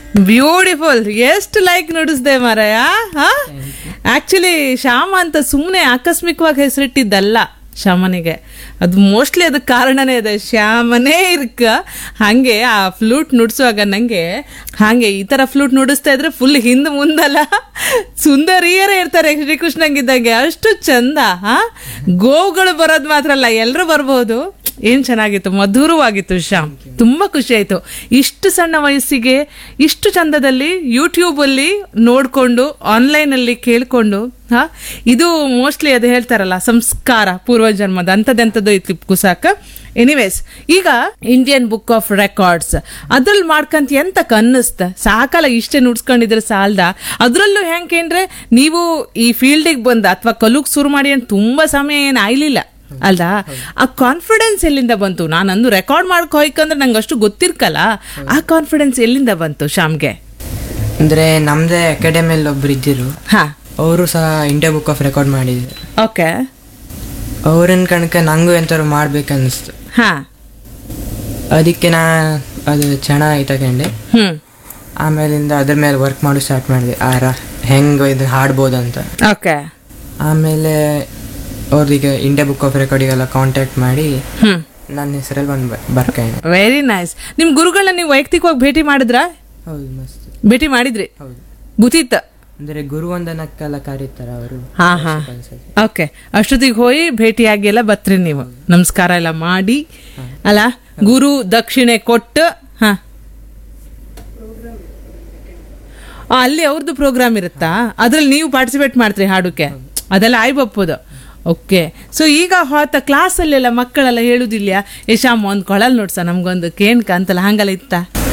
Beautiful. ಎಷ್ಟು like ನುಡಿಸ್ದೆ ಮಾರಾಯ. Actually Shyama ಅಂತ ಸುಮ್ಮನೆ ಆಕಸ್ಮಿಕವಾಗಿ ಹೆಸರಿಟ್ಟಿದ್ದಲ್ಲ ಶ್ಯಾಮನಿಗೆ. ಅದು ಮೋಸ್ಟ್ಲಿ ಅದಕ್ಕೆ ಕಾರಣನೇ ಇದೆ, ಶ್ಯಾಮನೇ ಇರ್ಕ. ಹಾಗೆ ಆ ಫ್ಲೂಟ್ ನುಡಿಸುವಾಗ ನಂಗೆ ಹಾಗೆ ಈ ತರ ಫ್ಲೂಟ್ ನುಡಿಸ್ತಾ ಇದ್ರೆ ಫುಲ್ ಹಿಂದ್ ಮುಂದಲ್ಲ ಸುಂದರಿಯರೇ ಇರ್ತಾರೆ ಶ್ರೀಕೃಷ್ಣಂಗಿದ್ದಂಗೆ, ಅಷ್ಟು ಚಂದ. ಗೋವುಗಳು ಬರೋದು ಮಾತ್ರ ಅಲ್ಲ, ಎಲ್ಲರೂ ಬರ್ಬೋದು. ಏನ್ ಚೆನ್ನಾಗಿತ್ತು, ಮಧುರವಾಗಿತ್ತು ಶ್ಯಾಮ್. ತುಂಬಾ ಖುಷಿ ಆಯ್ತು. ಇಷ್ಟು ಸಣ್ಣ ವಯಸ್ಸಿಗೆ ಇಷ್ಟು ಚಂದದಲ್ಲಿ ಯೂಟ್ಯೂಬ್ ಅಲ್ಲಿ ನೋಡ್ಕೊಂಡು ಆನ್ಲೈನ್ ಅಲ್ಲಿ ಕೇಳ್ಕೊಂಡು ಇದು ಮೋಸ್ಟ್ಲಿ ಅದು ಹೇಳ್ತಾರಲ್ಲ ಸಂಸ್ಕಾರ ಪೂರ್ವಜನ್ಮದ ಅಂತದೆಂತದ್ದು ಇತ್ತು ಕುಸಾಕ. ಎನಿವೇಸ್, ಈಗ ಇಂಡಿಯನ್ ಬುಕ್ ಆಫ್ ರೆಕಾರ್ಡ್ಸ್ ಅದ್ರಲ್ಲಿ ಮಾಡ್ಕಂತ ಎಂತಕ್ ಅನ್ನಿಸ್ತ, ಸಾಕಲ್ಲ ಇಷ್ಟೇ ನುಡ್ಸ್ಕೊಂಡಿದ್ರೆ ಸಾಲ್ದ. ಅದ್ರಲ್ಲೂ ಹೆಂಗೇನ್ರೆ ನೀವು ಈ ಫೀಲ್ಡಿಗೆ ಬಂದ ಅಥವಾ ಕಲುಗ್ ಶುರು ಮಾಡಿ ಅಂತ ತುಂಬಾ ಸಮಯ ಏನು ಆಯ್ಲಿಲ್ಲ ಅಲ್ದ. ಆ ಕಾನ್ಫಿಡೆನ್ಸ್ ಎಲ್ಲಿಂದ ಬಂತು? ನಾನಂದು ರೆಕಾರ್ಡ್ ಮಾಡ್ಕೊ ಹೋಯ್ಕಂದ್ರೆ ನಂಗೆ ಅಷ್ಟು ಗೊತ್ತಿರ್ಕಲ್ಲ, ಆ ಕಾನ್ಫಿಡೆನ್ಸ್ ಎಲ್ಲಿಂದ ಬಂತು ಶ್ಯಾಮ್ಗೆ? ಅಂದ್ರೆ ನಮ್ದೇ ಅಕಾಡೆಮಿಯಲ್ಲಿ ಒಬ್ರು ಇದ್ದಿರು, ಅವರು ಸಹ ಇಂಡಿಯಾ ಬುಕ್ ಆಫ್ ರೆಕಾರ್ಡ್ ಮಾಡಿದ್ರು. ಓಕೆ. ಅವ್ರನ್ನ ಕಣಕ ನಂಗೂ ಎಂತಾರು ಮಾಡ್ಬೇಕನ್ನಿಸ್ತು. ಅದಕ್ಕೆ ನಾ ಅದು ಚೆನ್ನಾಗಿ ತಗೊಂಡೆ. ಆಮೇಲಿಂದ ಅದ್ರ ಮೇಲೆ ವರ್ಕ್ ಮಾಡಿ ಸ್ಟಾರ್ಟ್ ಮಾಡಿದೆ, ಹೆಂಗ ಇದು ಹಾಡ್ಬೋದಂತ. ಓಕೆ. ಆಮೇಲೆ ಅವ್ರಿಗೆ ಇಂಡಿಯಾ ಬುಕ್ ಆಫ್ ರೆಕಾರ್ಡಿಗೆಲ್ಲ ಕಾಂಟ್ಯಾಕ್ಟ್ ಮಾಡಿ ನನ್ನ ಹೆಸರಲ್ಲಿ ಒಂದು ಬರ್ಕೇನೆ. Very nice. ನಿಮ್ ಗುರುಗಳನ್ನ ನೀವು ವೈಯಕ್ತಿಕವಾಗಿ ಭೇಟಿ ಮಾಡಿದ್ರಾ? ಹೌದು, ಮಸ್ತ್ ಭೇಟಿ ಮಾಡಿದ್ರಿ. ಹೌದು, ಗೊತ್ತಿತ್ತ ಅಂದ್ರೆ ಗುರುವಂದನಕ್ಕೆಲ್ಲ ಕರೀತಾರ ಅವರು. ಓಕೆ. ಅಷ್ಟೊತ್ತಿಗೆ ಹೋಗಿ ಭೇಟಿಯಾಗಿ ಎಲ್ಲ ಬತ್ರಿ ನೀವು, ನಮಸ್ಕಾರ ಎಲ್ಲ ಮಾಡಿ ಅಲ್ಲ, ಗುರು ದಕ್ಷಿಣೆ ಕೊಟ್ಟು. ಅಲ್ಲಿ ಅವ್ರದ್ದು ಪ್ರೋಗ್ರಾಮ್ ಇರುತ್ತಾ, ಅದ್ರಲ್ಲಿ ನೀವು ಪಾರ್ಟಿಸಿಪೇಟ್ ಮಾಡ್ತೀರಿ ಹಾಡುಕ್ಕೆ, ಅದೆಲ್ಲ ಆಯ್ಬಪ್ಪದು. ಓಕೆ. ಸೊ ಈಗ ಹೊತ್ತ ಕ್ಲಾಸಲ್ಲೆಲ್ಲ ಮಕ್ಕಳೆಲ್ಲ ಹೇಳುದಿಲ್ಲ, ಯಶಾಮ್ ಒಂದ್ ಕೊಳಲ್ ನೋಡ್ಸ ನಮ್ಗೊಂದು ಕೇಣ್ಕ ಅಂತಲ್ಲ, ಹಂಗಲ್ಲ ಇತ್ತ?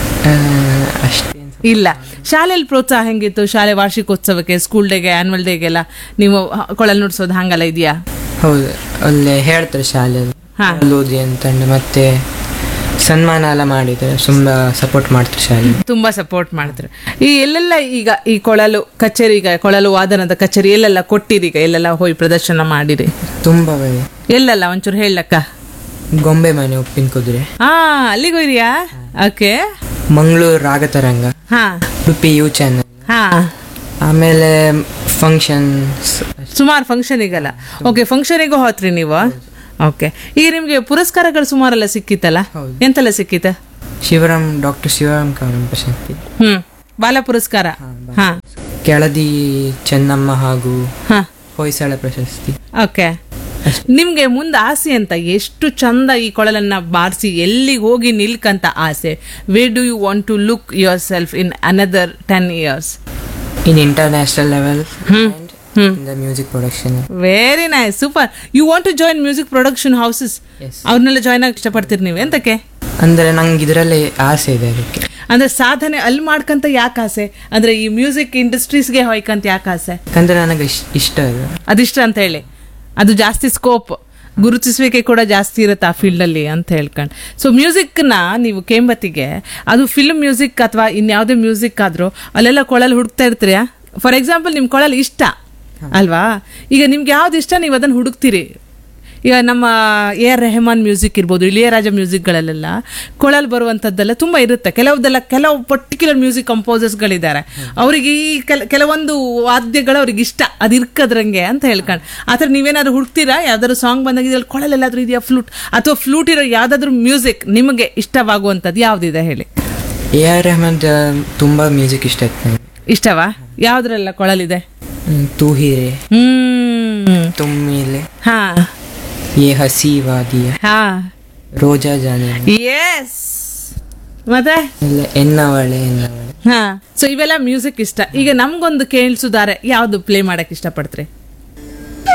ಇಲ್ಲ. ಶಾಲೆಯಲ್ಲಿ ಪ್ರೋತ್ಸಾಹ ಹೆಂಗಿತ್ತು? ಶಾಲೆ ವಾರ್ಷಿಕೋತ್ಸವಕ್ಕೆ, ಸ್ಕೂಲ್ ಡೇಗೆ, ಆನ್ಯುವಲ್ ಡೇಗೆಲ್ಲ ನೀವು ಕೊಳಲ್ ನುಡ್ಸೋದು ಹಂಗಲ್ಲ ಇದೆಯಾ? ಹೌದು, ಅಲ್ಲೇ ಹೇಳ್ತಾರೆ ಶಾಲೆಯಲ್ಲಿ ಓದಿ ಅಂತಂದು, ಮತ್ತೆ ಸನ್ಮಾನ ಎಲ್ಲ ಮಾಡಿದ್ರೆ ತುಂಬಾ ಸಪೋರ್ಟ್ ಮಾಡ್ತಾರೆ ಶಾಲೆ, ತುಂಬಾ ಸಪೋರ್ಟ್ ಮಾಡ್ತಾರೆ. ಈ ಎಲ್ಲೆಲ್ಲ ಈಗ ಈ ಕೊಳಲು ಕಚೇರಿ, ಈಗ ಕೊಳಲು ವಾದನದ ಕಚೇರಿ ಎಲ್ಲೆಲ್ಲ ಕೊಟ್ಟಿರಿ? ಈಗ ಎಲ್ಲೆಲ್ಲ ಹೋಗಿ ಪ್ರದರ್ಶನ ಮಾಡಿರಿ? ತುಂಬಾ ಎಲ್ಲೆಲ್ಲ ಒಂಚೂರು ಹೇಳಕ್ಕ. ಗೊಂಬೆ ಮನೆ, ಉಪ್ಪಿನ ಕುದುರೆ, ಅಲ್ಲಿಗೆ ಹೋಯ್ರಿಯಾ? Okay. Mangaluru ರಾಗತರಂಗ, Udupi you channel, ಆಮೇಲೆ ಫಂಕ್ಷನ್ಸ್, ಸುಮಾರು ಫಂಕ್ಷನಿಗಲ್ಲ. ಓಕೆ, ಫಂಕ್ಷನಿಗೂ ಹೋತ್ರಿ ನೀವು? ಓಕೆ. ಈಗ ನಿಮ್ಗೆ ಪುರಸ್ಕಾರಗಳು ಸುಮಾರೆಲ್ಲ ಸಿಕ್ಕಿತ್ತಲ್ಲ, ಎಂತೆಲ್ಲ ಸಿಕ್ಕಿತ್ತ? ಡಾಕ್ಟರ್ ಶಿವರಾಮ್ ಕಾನೂನು ಪ್ರಶಸ್ತಿ, ಬಾಲ ಪುರಸ್ಕಾರ, ಕೆಳದಿ ಚೆನ್ನಮ್ಮ ಹಾಗೂ ಹೊಯ್ಸಳ ಪ್ರಶಸ್ತಿ. ಓಕೆ. ನಿಮ್ಗೆ ಮುಂದೆ ಆಸೆ ಅಂತ, ಎಷ್ಟು ಚಂದ ಈ ಕೊಳಲನ್ನ ಬಾರಿಸಿ ಎಲ್ಲಿಗೆ ಹೋಗಿ ನಿಲ್ಕಂತ ಆಸೆ? Where do you want to look your self in another 10 years? In international level in the music production. Very nice, super. You want to join music production houses? Yes. ಅವ್ರನ್ನೆಲ್ಲ ಜಾಯ್ನ್ ಆಗಿ ಇಷ್ಟಪಡ್ತೀರಿ ನೀವು? ಎಂತಕ್ಕೆ? ಅಂದ್ರೆ ನಂಗೆ ಇದರಲ್ಲಿ ಆಸೆ ಇದೆ. ಅದಕ್ಕೆ ಅಂದ್ರೆ ಸಾಧನೆ ಅಲ್ಲಿ ಮಾಡ್ಕಂತ ಯಾಕೆ ಆಸೆ? ಅಂದ್ರೆ ಈ ಮ್ಯೂಸಿಕ್ ಇಂಡಸ್ಟ್ರೀಸ್ಗೆ ಹೋಯ್ಕಂತ ಯಾಕೆ ಆಸೆ? ಯಾಕಂದ್ರೆ ನನಗೆ ಇಷ್ಟ ಅದಿಷ್ಟ ಅಂತ ಹೇಳಿ, ಅದು ಜಾಸ್ತಿ ಸ್ಕೋಪ್, ಗುರುತಿಸುವಿಕೆ ಕೂಡ ಜಾಸ್ತಿ ಇರುತ್ತೆ ಆ ಫೀಲ್ಡ್ ಅಲ್ಲಿ ಅಂತ ಹೇಳ್ಕೊಂಡು. ಸೊ ಮ್ಯೂಸಿಕ್ನ ನೀವು ಕೇಂಬತ್ತಿಗೆ, ಅದು ಫಿಲ್ಮ್ ಮ್ಯೂಸಿಕ್ ಅಥವಾ ಇನ್ಯಾವುದೇ ಮ್ಯೂಸಿಕ್ ಆದ್ರೂ ಅಲ್ಲೆಲ್ಲ ಕೊಳಲು ಹುಡುಕ್ತಾ ಇರ್ತೀರಾ? ಫಾರ್ ಎಕ್ಸಾಂಪಲ್ ನಿಮ್ ಕೊಳಲು ಇಷ್ಟ ಅಲ್ವಾ? ಈಗ ನಿಮ್ಗೆ ಯಾವ್ದು ಇಷ್ಟ ನೀವು ಅದನ್ನ ಹುಡುಕ್ತೀರಿ. ಈಗ ನಮ್ಮ AR ರೆಹಮಾನ್ ಮ್ಯೂಸಿಕ್ ಇರ್ಬೋದು, ಇಳಿಯರಾಜ ಮ್ಯೂಸಿಕ್ಗಳಲ್ಲೆಲ್ಲ ಕೊಳಲ್ ಬರುವಂಥದ್ದೆಲ್ಲ ತುಂಬ ಇರುತ್ತೆ. ಕೆಲವು ಪರ್ಟಿಕ್ಯುಲರ್ ಮ್ಯೂಸಿಕ್ ಕಂಪೋಸರ್ಸ್ಗಳಿದ್ದಾರೆ, ಅವ್ರಿಗೆ ಈ ಕೆಲವೊಂದು ವಾದ್ಯಗಳು ಅವ್ರಿಗೆ ಇಷ್ಟ, ಅದು ಇರ್ಕದ್ರಂಗೆ ಅಂತ ಹೇಳ್ಕೊಂಡು. ಆ ಥರ ನೀವೇನಾದ್ರು ಹುಡುಕ್ತೀರಾ? ಯಾವ್ದಾದ್ರು ಸಾಂಗ್ ಬಂದಾಗ ಇದ್ರಲ್ಲಿ ಕೊಳಲೆಲ್ಲಾದ್ರೂ ಇದೆಯಾ, ಫ್ಲೂಟ್ ಅಥವಾ ಫ್ಲೂಟ್ ಇರೋ ಯಾವ್ದಾದ್ರು ಮ್ಯೂಸಿಕ್ ನಿಮಗೆ ಇಷ್ಟವಾಗುವಂಥದ್ದು ಯಾವ್ದಿದೆ ಹೇಳಿ? AR ರೆಹಮಾನ್ ತುಂಬಾ ಮ್ಯೂಸಿಕ್ ಇಷ್ಟ ಆಯ್ತು. ಇಷ್ಟವಾ? ಯಾವ್ದ್ರೆಲ್ಲ ಕೊಳಲಿದೆ? ತೂ ಹೀರೆ, ತುಮ್ಮಿಲೆ, ಯೇ ಹಸಿ ವಾದಿಯ, ರೋಜಾ ಜಾನೆ, ಎಸ್, ಮತ್ತೆ ಎನ್ನವಳೆ. ಸೊ ಇವೆಲ್ಲ ಮ್ಯೂಸಿಕ್ ಇಷ್ಟ. ಈಗ ನಮ್ಗೊಂದು ಕೇಳಿಸುದಾರೆ, ಯಾವ್ದು ಪ್ಲೇ ಮಾಡಕ್ ಇಷ್ಟಪಡ್ತೀರಿ?